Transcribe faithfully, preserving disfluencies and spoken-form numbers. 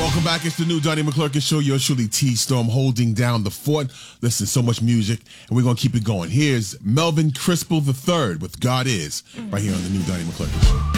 Welcome back. It's the new Donnie McClurkin Show. Yours truly, T-Storm, holding down the fort. Listen, so much music, and we're going to keep it going. Here's Melvin Crispell the third with God Is, right here on the new Donnie McClurkin Show.